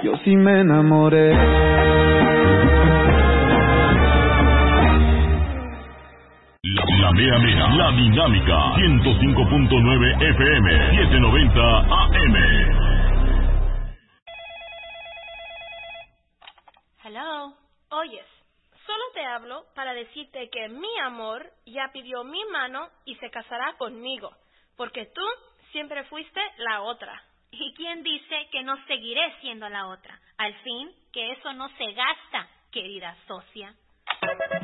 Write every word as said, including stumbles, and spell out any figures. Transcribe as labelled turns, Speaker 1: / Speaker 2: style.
Speaker 1: yo sí me enamoré.
Speaker 2: La, la mea mea, la dinámica, ciento cinco punto nueve F M, setecientos noventa A M.
Speaker 3: Hello. Oyes, solo te hablo para decirte que mi amor ya pidió mi mano y se casará conmigo, porque tú siempre fuiste la otra.
Speaker 4: ¿Y quién dice que no seguiré siendo la otra? Al fin, que eso no se gasta, querida socia.